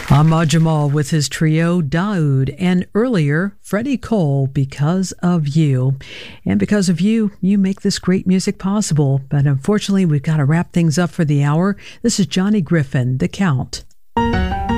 Ahmad Jamal with his trio Daoud, and earlier Freddie Cole, Because of You. And because of you, you make this great music possible. But unfortunately, we've got to wrap things up for the hour. This is Johnny Griffin, The Count.